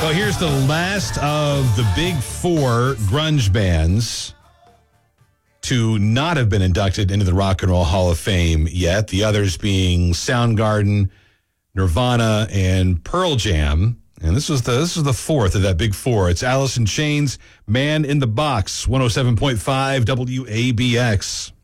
Well, here's the last of the big four grunge bands to not have been inducted into the Rock and Roll Hall of Fame yet. The others being Soundgarden, Nirvana, and Pearl Jam. And this was the fourth of that big four. It's Alice in Chains, Man in the Box, 107.5 WABX.